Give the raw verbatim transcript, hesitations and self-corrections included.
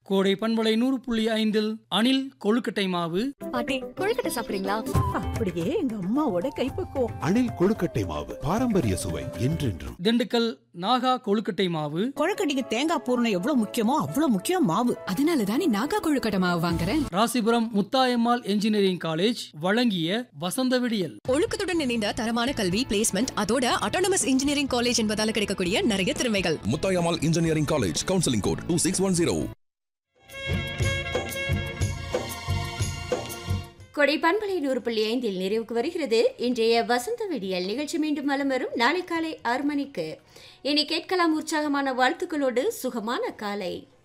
கோடை பண்பலை நூறு புள்ளி ஐந்தில் அணில் கொழுக்கட்டை மாவு. பாட்டி கொழுக்கட்டை சாப்பிடுறீங்களா? அப்படியே எங்க அம்மாவோட கைப்பக்குவம். அணில் கொழுக்கட்டை மாவு, பாரம்பரிய சுவை என்றென்றும். திண்டுக்கல் நாகா கொழுக்கட்டை மாவு. கொழுக்கட்டைக்கு தேங்காய் பூரணம் எவ்வளவு முக்கியமோ அவ்வளவு முக்கியம் மாவு. அதனால தானே நாகா கொழுக்கட்டை மாவு வாங்குறேன். ராசிபுரம் முத்தாயம்மாள் என்ஜினியரிங் காலேஜ் வழங்கிய வசந்த விடியல். ஒழுக்கத்துடன் இணைந்த தரமான கல்வி, பிளேஸ்மெண்ட், அதோட ஆட்டோனமஸ் இன்ஜினியரிங் காலேஜ் என்பதால கிடைக்கக்கூடிய நிறைய திறமைகள். Muthayammal engineering college, counselling code two six one zero. கொடை பண்பலை நூறு புள்ளி ஐந்தில் நிறைவுக்கு வருகிறது இன்றைய வசந்த விடியல் நிகழ்ச்சி. மீண்டும் வலம் வரும் நாளை காலை ஆறு மணிக்கு. இனி கேட்கலாம் உற்சாகமான வாழ்த்துக்களோடு சுகமான காலை.